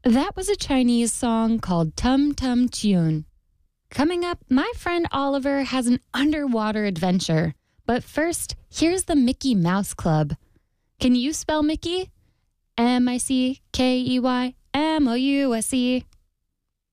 That was a Chinese song called Tum Tum Tune. Coming up, my friend Oliver has an underwater adventure. But first, here's the Mickey Mouse Club. Can you spell Mickey? Mickey Mouse.